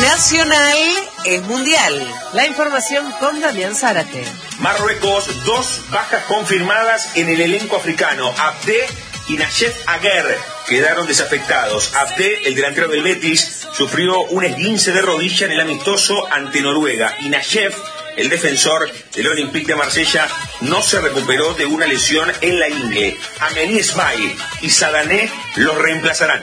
nacional es mundial. La información con Damián Zárate. Marruecos, 2 bajas confirmadas en el elenco africano. Abde y Nachef Aguer quedaron desafectados. Abde, el delantero del Betis, sufrió un esguince de rodilla en el amistoso ante Noruega. Y Nachef, el defensor del Olympique de Marsella, no se recuperó de una lesión en la ingle. Ameni Esmail y Sadané los reemplazarán.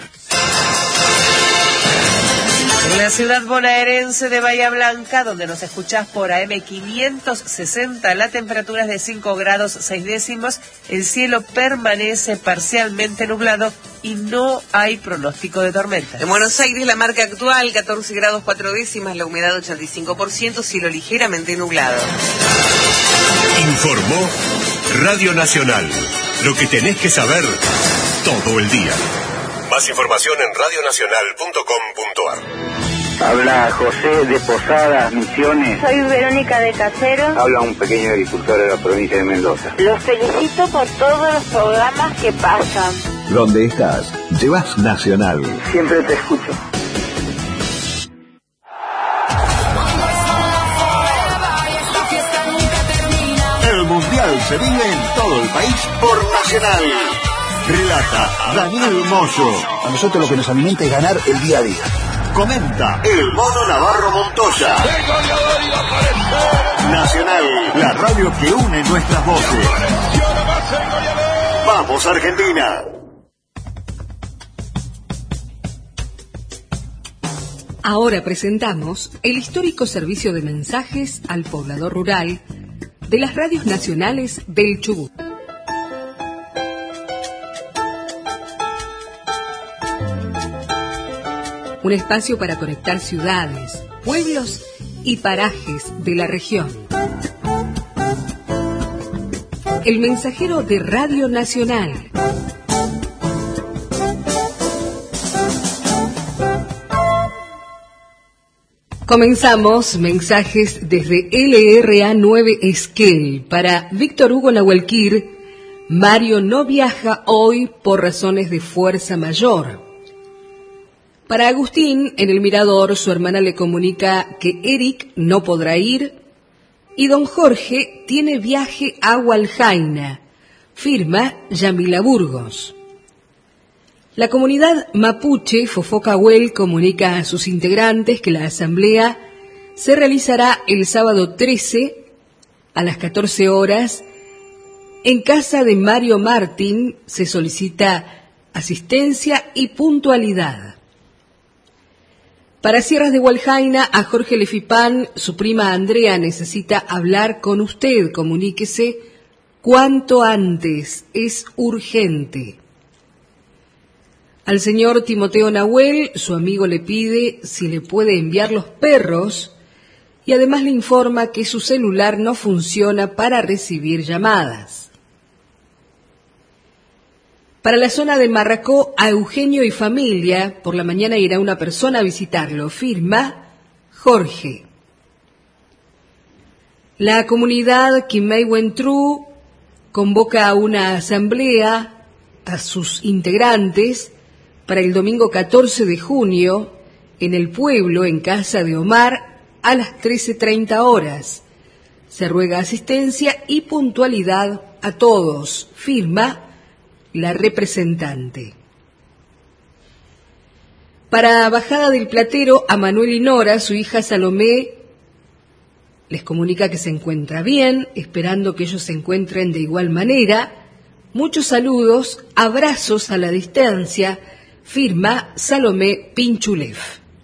En la ciudad bonaerense de Bahía Blanca, donde nos escuchás por AM 560, la temperatura es de 5 grados 6 décimos, el cielo permanece parcialmente nublado y no hay pronóstico de tormenta. En Buenos Aires, la marca actual, 14 grados 4 décimas, la humedad 85%, cielo ligeramente nublado. Informó Radio Nacional, lo que tenés que saber todo el día. Más información en radionacional.com.ar. Habla José de Posadas, Misiones. Soy Verónica de Casero. Habla un pequeño agricultor de la provincia de Mendoza. Los felicito por todos los programas que pasan. ¿Dónde estás? Llevas Nacional. Siempre te escucho. El Mundial se vive en todo el país por Nacional. Relata Daniel Moyo. A nosotros lo que nos alimenta es ganar el día a día. Comenta el Mono Navarro Montoya. Nacional, la radio que une nuestras voces. ¡Vamos, Argentina! Ahora presentamos el histórico servicio de mensajes al poblador rural de las radios nacionales del Chubut. Un espacio para conectar ciudades, pueblos y parajes de la región. El mensajero de Radio Nacional. Comenzamos mensajes desde LRA 9 Esquel para Víctor Hugo Nahuelquir. Mario no viaja hoy por razones de fuerza mayor. Para Agustín, en el Mirador, su hermana le comunica que Eric no podrá ir y don Jorge tiene viaje a Hualjaina. Firma Yamila Burgos. La comunidad mapuche Fofocahuel comunica a sus integrantes que la asamblea se realizará el sábado 13 a las 14 horas en casa de Mario Martín. Se solicita asistencia y puntualidad. Para Sierras de Hualjaina, a Jorge Lefipán, su prima Andrea necesita hablar con usted. Comuníquese cuanto antes, es urgente. Al señor Timoteo Nahuel, su amigo le pide si le puede enviar los perros y además le informa que su celular no funciona para recibir llamadas. Para la zona de Marracó, a Eugenio y familia, por la mañana irá una persona a visitarlo. Firma Jorge. La comunidad Quimei-Huentru convoca a una asamblea a sus integrantes para el domingo 14 de junio en el pueblo, en casa de Omar, a las 13:30 horas. Se ruega asistencia y puntualidad a todos. Firma la representante. Para Bajada del Platero, a Manuel y Nora, su hija Salomé les comunica que se encuentra bien, esperando que ellos se encuentren de igual manera. Muchos saludos, abrazos a la distancia. Firma Salomé Pinchulev.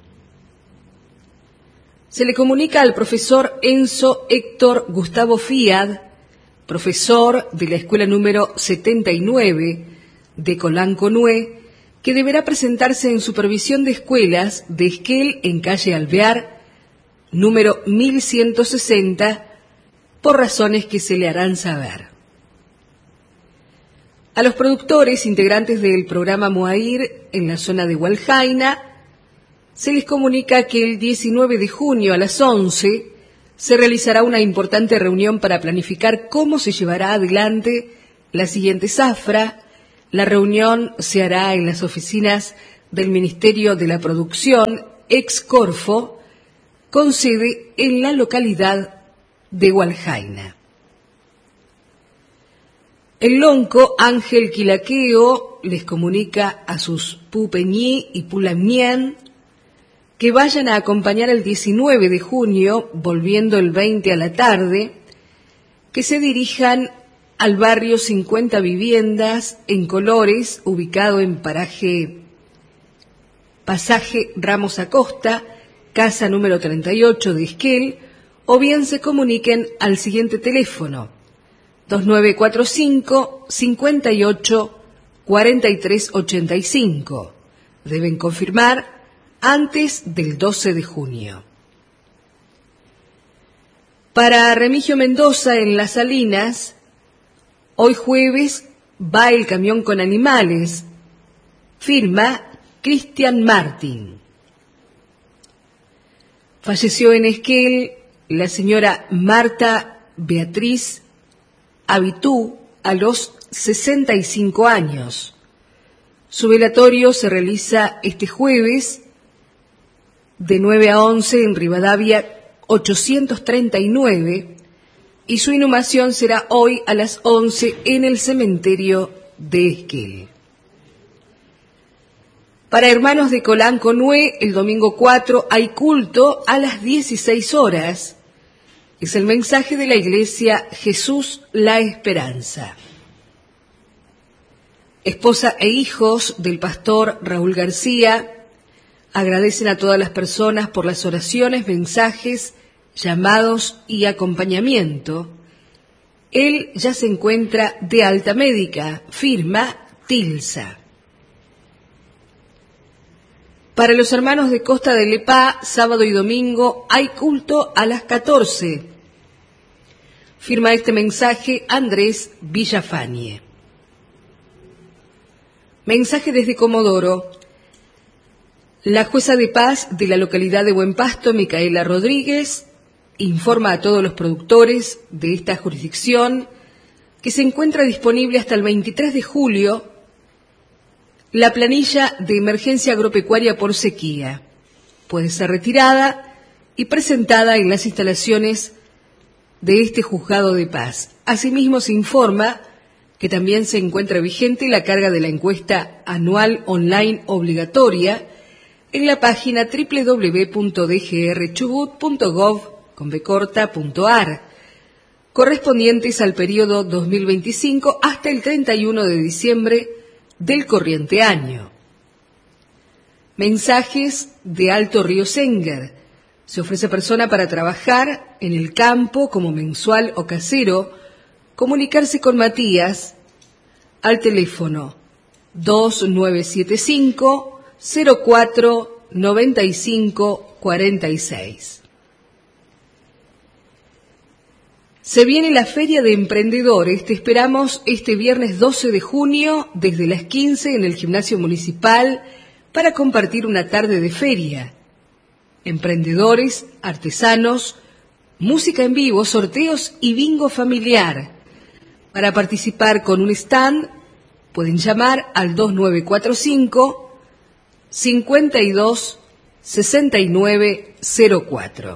Se le comunica al profesor Enzo Héctor Gustavo Fiad, profesor de la escuela número 79 de Colanconué, que deberá presentarse en supervisión de escuelas de Esquel en calle Alvear, número 1160, por razones que se le harán saber. A los productores integrantes del programa Moair en la zona de Hualjaina, se les comunica que el 19 de junio a las 11 se realizará una importante reunión para planificar cómo se llevará adelante la siguiente zafra. La reunión se hará en las oficinas del Ministerio de la Producción, ex Corfo, con sede en la localidad de Hualjaina. El lonco Ángel Quilaqueo les comunica a sus pupeñí y pulamien que vayan a acompañar el 19 de junio, volviendo el 20 a la tarde, que se dirijan al barrio 50 Viviendas en Colores, ubicado en Pasaje Ramos Acosta, casa número 38 de Esquel, o bien se comuniquen al siguiente teléfono: 2945 58 43 85. Deben confirmar antes del 12 de junio. Para Remigio Mendoza en Las Salinas, hoy jueves va el camión con animales. Firma Cristian Martín. Falleció en Esquel la señora Marta Beatriz Abitú a los 65 años. Su velatorio se realiza este jueves de 9 a 11 en Rivadavia 839 y su inhumación será hoy a las 11 en el cementerio de Esquel. Para Hermanos de Colanco Nué, el domingo 4 hay culto a las 16 horas. Es el mensaje de la Iglesia Jesús la Esperanza. Esposa e hijos del pastor Raúl García agradecen a todas las personas por las oraciones, mensajes, llamados y acompañamiento. Él ya se encuentra de alta médica, firma Tilsa. Para los hermanos de Costa de Lepá, sábado y domingo hay culto a las 14. Firma este mensaje Andrés Villafañe. Mensaje desde Comodoro. La jueza de paz de la localidad de Buen Pasto, Micaela Rodríguez, informa a todos los productores de esta jurisdicción que se encuentra disponible hasta el 23 de julio la planilla de emergencia agropecuaria por sequía. Puede ser retirada y presentada en las instalaciones de este juzgado de paz. Asimismo, se informa que también se encuentra vigente la carga de la encuesta anual online obligatoria en la página www.dgrchubut.gov.ar, correspondientes al periodo 2025 hasta el 31 de diciembre del corriente año. Mensajes de Alto Río Senguer. Se ofrece persona para trabajar en el campo como mensual o casero. Comunicarse con Matías al teléfono 2975 04 95 46. Se viene la Feria de Emprendedores. Te esperamos este viernes 12 de junio desde las 15 en el Gimnasio Municipal para compartir una tarde de feria. Emprendedores, artesanos, música en vivo, sorteos y bingo familiar. Para participar con un stand pueden llamar al 2945 52 69 04.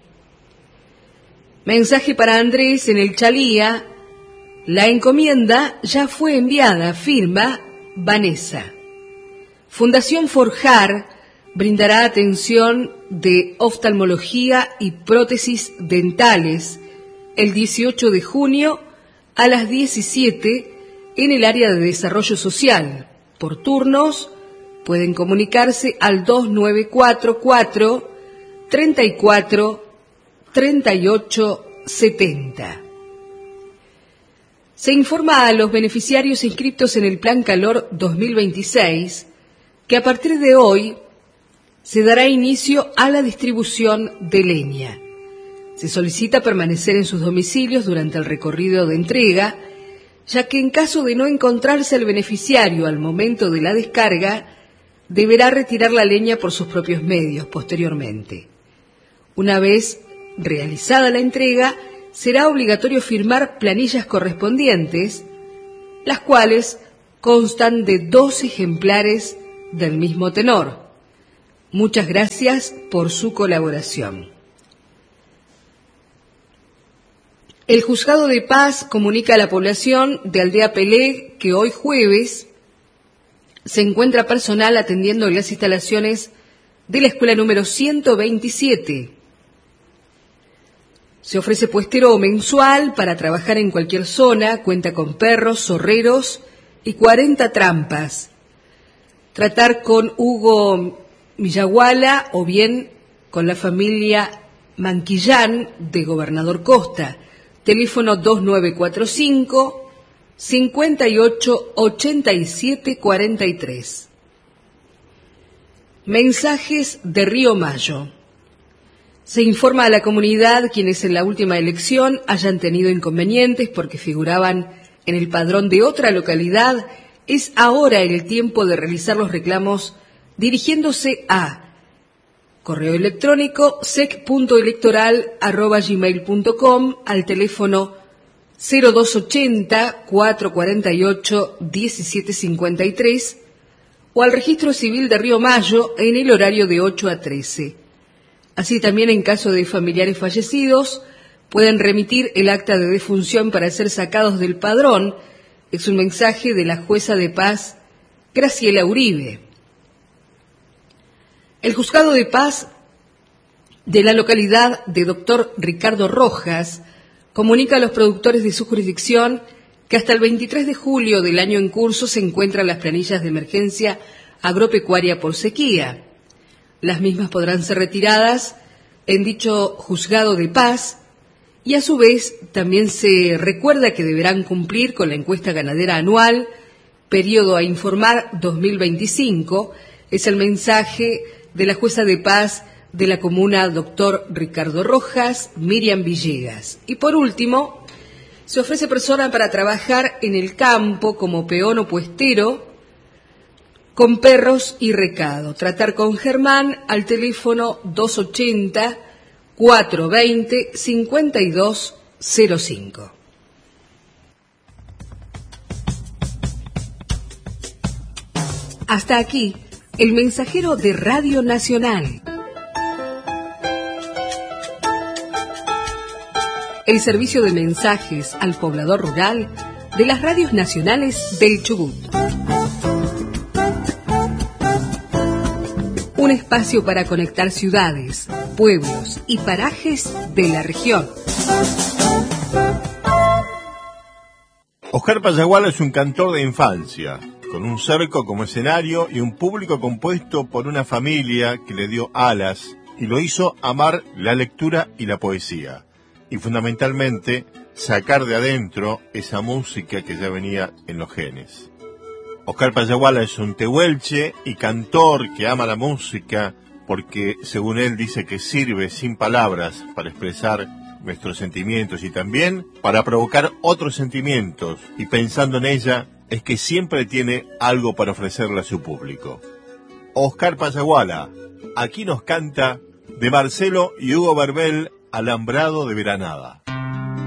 Mensaje para Andrés en el Chalía. La encomienda ya fue enviada, firma Vanessa. Fundación Forjar brindará atención de oftalmología y prótesis dentales el 18 de junio a las 17 en el área de desarrollo social. Por turnos pueden comunicarse al 2944 34 38 70. Se informa a los beneficiarios inscritos en el Plan Calor 2026 que a partir de hoy se dará inicio a la distribución de leña. Se solicita permanecer en sus domicilios durante el recorrido de entrega, ya que en caso de no encontrarse el beneficiario al momento de la descarga, deberá retirar la leña por sus propios medios posteriormente. Una vez realizada la entrega, será obligatorio firmar planillas correspondientes, las cuales constan de 2 ejemplares del mismo tenor. Muchas gracias por su colaboración. El Juzgado de Paz comunica a la población de Aldea Pelé que hoy jueves se encuentra personal atendiendo en las instalaciones de la escuela número 127. Se ofrece puestero mensual para trabajar en cualquier zona, cuenta con perros, zorreros y 40 trampas. Tratar con Hugo Millaguala o bien con la familia Manquillán de Gobernador Costa. Teléfono 2945 58 87 43. Mensajes de Río Mayo. Se informa a la comunidad quienes en la última elección hayan tenido inconvenientes porque figuraban en el padrón de otra localidad. Es ahora el tiempo de realizar los reclamos dirigiéndose a correo electrónico sec.electoral@gmail.com al teléfono 0280 448 1753 o al registro civil de Río Mayo en el horario de 8 a 13. Así también en caso de familiares fallecidos pueden remitir el acta de defunción para ser sacados del padrón. Es un mensaje de la jueza de paz Graciela Uribe. El Juzgado de Paz de la localidad de Dr. Ricardo Rojas comunica a los productores de su jurisdicción que hasta el 23 de julio del año en curso se encuentran las planillas de emergencia agropecuaria por sequía. Las mismas podrán ser retiradas en dicho Juzgado de Paz y a su vez también se recuerda que deberán cumplir con la encuesta ganadera anual, periodo a informar 2025, es el mensaje de la jueza de paz de la comuna Dr. Ricardo Rojas, Miriam Villegas. Y por último, se ofrece persona para trabajar en el campo como peón o puestero, con perros y recado. Tratar con Germán al teléfono 280 420 5205. Hasta aquí, el mensajero de Radio Nacional. El servicio de mensajes al poblador rural de las radios nacionales del Chubut. Un espacio para conectar ciudades, pueblos y parajes de la región. Oscar Payaguala es un cantor de infancia, con un cerco como escenario y un público compuesto por una familia que le dio alas y lo hizo amar la lectura y la poesía. Y fundamentalmente sacar de adentro esa música que ya venía en los genes. Oscar Payaguala es un tehuelche y cantor que ama la música porque, según él, dice que sirve sin palabras para expresar nuestros sentimientos y también para provocar otros sentimientos, y pensando en ella es que siempre tiene algo para ofrecerle a su público. Oscar Payaguala, aquí nos canta de Marcelo y Hugo Verbel, Alambrado de Veranada.